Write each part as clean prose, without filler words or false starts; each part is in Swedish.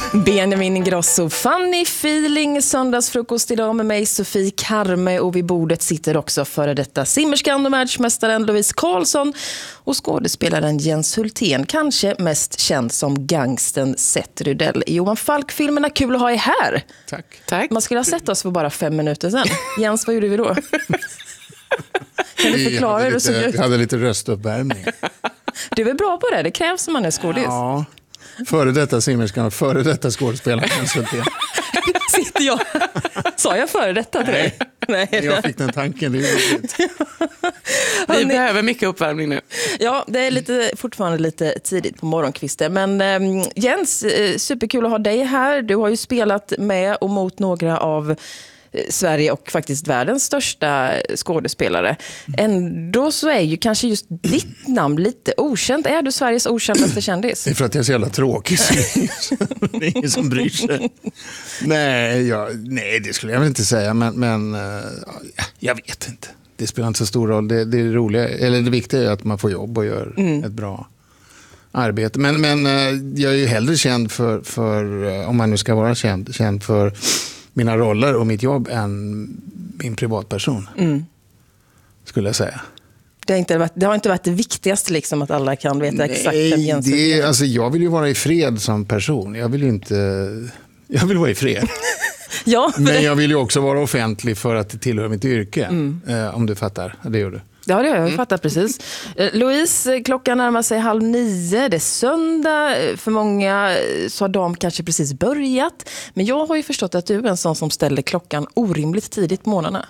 Benjamin Ingrosso, Funny Feeling, söndagsfrukost idag med mig Sofie Karme, och vid bordet sitter också före detta simmerskan och världsmästaren Louise Karlsson och skådespelaren Jens Hultén, kanske mest känd som gangsten Seth Rydell i Johan Falk-filmerna. Kul att ha er här. Tack. Man skulle ha sett oss för bara 5 minuter sedan. Jens, vad gjorde vi då? Kan du förklara hur det såg ut? Jag hade lite röstuppvärmning. Du är väl bra på det? Det krävs som man är skådis. Ja, före detta simmerskan och före detta skådespelaren. Sitter jag. Sa jag före detta till dig? Nej. Jag fick den tanken. Det är roligt. Vi behöver mycket uppvärmning nu. Ja, det är fortfarande lite tidigt på morgonkvisten. Men Jens, superkul att ha dig här. Du har ju spelat med och mot några av Sverige och faktiskt världens största skådespelare. Ändå så är ju kanske just ditt namn lite okänt. Är du Sveriges okändaste kändis? Det är för att jag är så jävla tråkig. Det är ingen som bryr sig. Nej, det skulle jag väl inte säga. Men jag vet inte. Det spelar inte så stor roll. Det roliga, eller det viktiga är att man får jobb och gör ett bra arbete. Men jag är ju hellre känd för om man nu ska vara känd för mina roller och mitt jobb än min privatperson. Skulle jag säga. Det har inte varit det viktigaste liksom, att alla kan veta exakt vem Jens är. Alltså, jag vill ju vara i fred som person. Jag vill vara i fred. Ja, men jag vill ju också vara offentlig för att det tillhör mitt yrke. Om du fattar. Det gör du. Ja, det har jag fattat precis. Louise, klockan närmar sig 8:30. Det är söndag. För många så har dagen kanske precis börjat. Men jag har ju förstått att du är en sån som ställer klockan orimligt tidigt på morgnarna.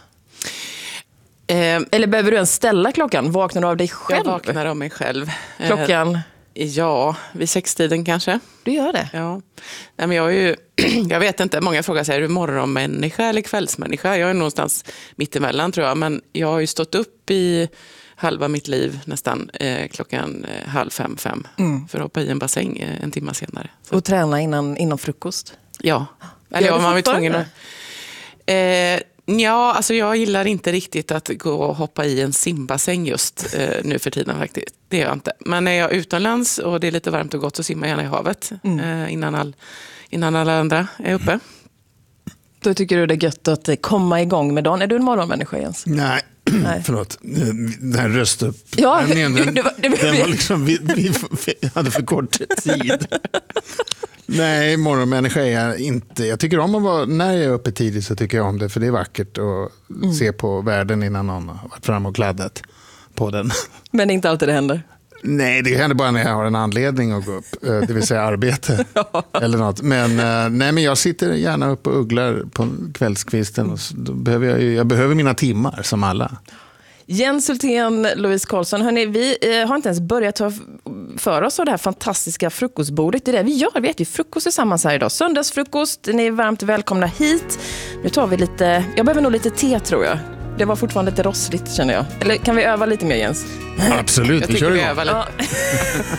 Eller behöver du ens ställa klockan? Vaknar du av dig själv? Jag vaknar av mig själv. Klockan? Ja, vid 6-tiden kanske. Du gör det? Ja. Nej, men jag vet inte, många frågar sig, är du morgonmänniska eller kvällsmänniska? Jag är någonstans mittemellan tror jag, men jag har ju stått upp i halva mitt liv nästan klockan 4:30 för att hoppa i en bassäng en timme senare. Så. Och träna innan frukost? Ja. Eller man var tvungen att... Ja, alltså jag gillar inte riktigt att gå och hoppa i en simbassäng just nu för tiden faktiskt. Det gör jag inte. Men när jag är utomlands och det är lite varmt och gott så simmar jag gärna i havet innan alla andra är uppe. Då tycker du det är gött att komma igång med dagen. Är du en morgonmänniska, Jens? Nej. Förlåt. Den här röstupp. Ja, den var liksom, vi hade för kort tid. Nej, morgonmänniska är jag inte. Jag tycker om att vara, när jag är uppe tidigt så tycker jag om det. För det är vackert att se på världen innan någon har varit fram och kladdat på den. Men inte alltid det händer? Nej, det händer bara när jag har en anledning att gå upp. Det vill säga arbete eller något. Men jag sitter gärna upp och ugglar på kvällskvisten. Och då jag behöver mina timmar som alla. Jens Hultén, Louise Karlsson. Hörrni, vi har inte ens börjat ta för oss av det här fantastiska frukostbordet. Det är det vi gör. Vi äter ju frukost tillsammans här idag. Söndagsfrukost. Ni är varmt välkomna hit. Nu tar vi lite... Jag behöver nog lite te, tror jag. Det var fortfarande lite rossligt, känner jag. Eller kan vi öva lite mer, Jens? Absolut, jag tycker vi övar lite.